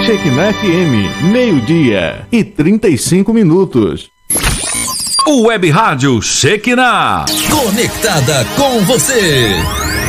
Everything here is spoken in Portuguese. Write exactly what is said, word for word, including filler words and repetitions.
Shekinah F M, meio-dia e trinta e cinco minutos. O Web Rádio Shekinah, conectada com você.